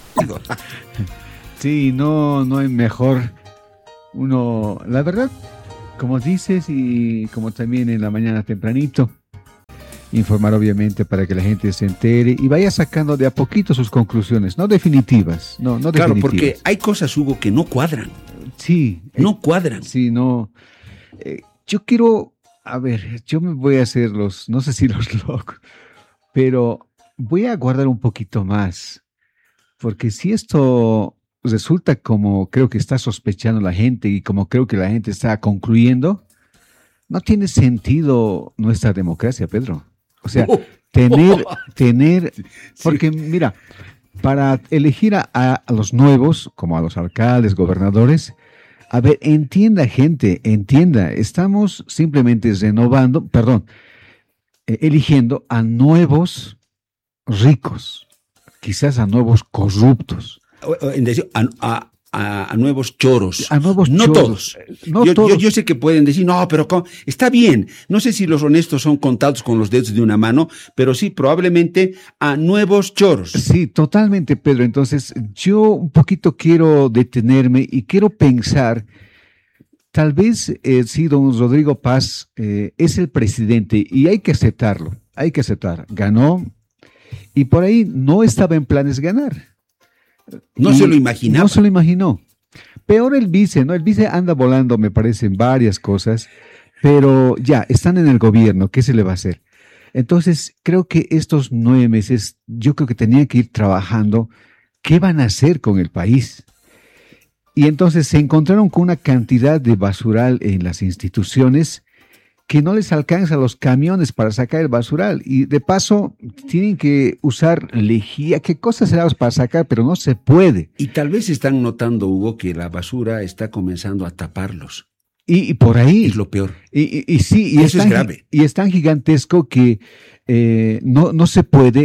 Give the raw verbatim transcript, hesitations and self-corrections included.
Digo. Sí, no, no hay mejor. Uno, la verdad, como dices y como también en la mañana tempranito, informar obviamente para que la gente se entere y vaya sacando de a poquito sus conclusiones, no definitivas, no, no Claro, definitivas. porque hay cosas, Hugo, que no cuadran. Sí. No eh, cuadran. Sí, no. Eh, yo quiero, a ver, yo me voy a hacer los, no sé si los locos, pero voy a guardar un poquito más, porque si esto resulta como creo que está sospechando la gente y como creo que la gente está concluyendo, no tiene sentido nuestra democracia, Pedro. O sea, Oh, tener, tener, sí. porque mira, para elegir a, a- a los nuevos, como a los alcaldes, gobernadores, a ver, entienda gente, entienda, estamos simplemente renovando, perdón, eh, eligiendo a nuevos ricos, quizás a nuevos corruptos, O- o en decir, a, a- a- a nuevos choros. a nuevos No choros. todos. No yo, todos. Yo, yo sé que pueden decir, no, pero ¿cómo? Está bien. No sé si los honestos son contados con los dedos de una mano, pero sí, probablemente a nuevos choros. Sí, totalmente, Pedro. Entonces, yo un poquito quiero detenerme y quiero pensar, tal vez eh, sí, don Rodrigo Paz eh, es el presidente y hay que aceptarlo, hay que aceptar. Ganó y por ahí no estaba en planes ganar. No Y se lo imaginaba. No se lo imaginó. Peor el vice, ¿no? El vice anda volando, me parece, en varias cosas, pero ya, están en el gobierno, ¿qué se le va a hacer? Entonces, creo que estos nueve meses, yo creo que tenían que ir trabajando qué van a hacer con el país. Y entonces se encontraron con una cantidad de basural en las instituciones que no les alcanza los camiones para sacar el basural. Y de paso, tienen que usar lejía, qué cosas será para sacar, pero no se puede. Y tal vez están notando, Hugo, que la basura está comenzando a taparlos. Y, y por ahí. Es lo peor. Y, y, y sí, y Eso es, tan, es grave. Y es tan gigantesco que eh, no, no se puede